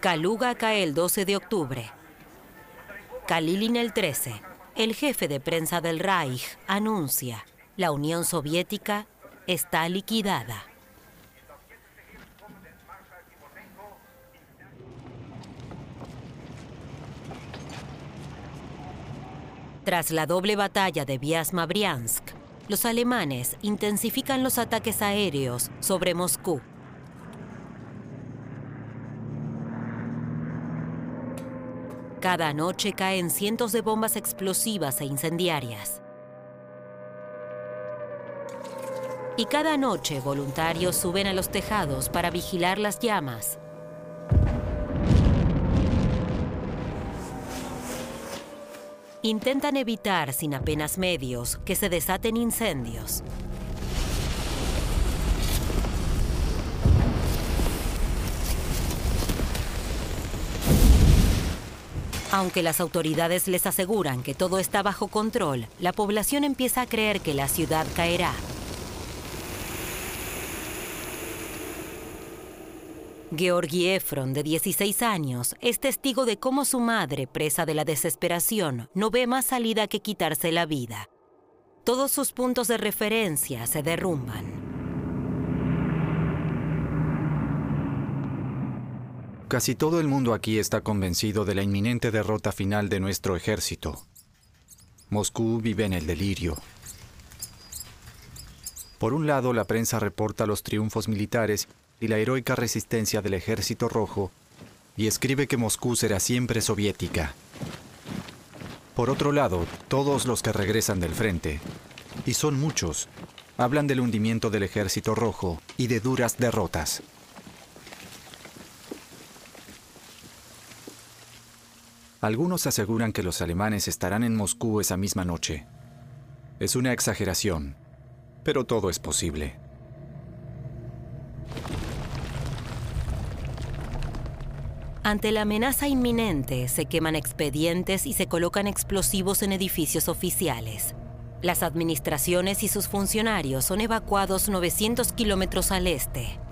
Kaluga cae el 12 de octubre. Kalinin el 13, el jefe de prensa del Reich, anuncia: la Unión Soviética está liquidada. Tras la doble batalla de Vyazma-Briansk, los alemanes intensifican los ataques aéreos sobre Moscú. Cada noche caen cientos de bombas explosivas e incendiarias. Y cada noche voluntarios suben a los tejados para vigilar las llamas. Intentan evitar, sin apenas medios, que se desaten incendios. Aunque las autoridades les aseguran que todo está bajo control, la población empieza a creer que la ciudad caerá. Georgi Efron, de 16 años, es testigo de cómo su madre, presa de la desesperación, no ve más salida que quitarse la vida. Todos sus puntos de referencia se derrumban. Casi todo el mundo aquí está convencido de la inminente derrota final de nuestro ejército. Moscú vive en el delirio. Por un lado, la prensa reporta los triunfos militares y la heroica resistencia del Ejército Rojo, y escribe que Moscú será siempre soviética. Por otro lado, todos los que regresan del frente, y son muchos, hablan del hundimiento del Ejército Rojo y de duras derrotas. Algunos aseguran que los alemanes estarán en Moscú esa misma noche. Es una exageración, pero todo es posible. Ante la amenaza inminente, se queman expedientes y se colocan explosivos en edificios oficiales. Las administraciones y sus funcionarios son evacuados 900 kilómetros al este.